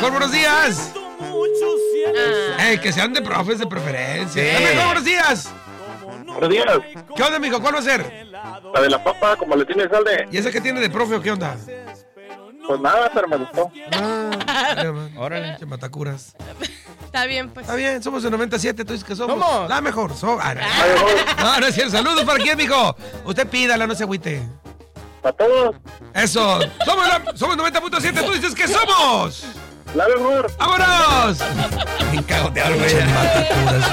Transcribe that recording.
mejor buenos días. Que sean de profes de preferencia. Sí. La mejor buenos días. Buenos días. ¿Qué onda, mijo? ¿Cuál va a ser? La de la papa, como le tiene salde. ¿Y esa que tiene de profe o qué onda? Pues nada, pero me gustó. Órale. Che matacuras. Está bien, pues. Está bien, somos el 97, tú dices que somos. ¿Somos? La mejor. No es cierto. Saludos para quién, mijo. Usted pídala, no se agüite. Para todos. Eso. Somos 90.7, tú dices que somos. La mejor. ¡Vámonos! Bien cagoteado, güey.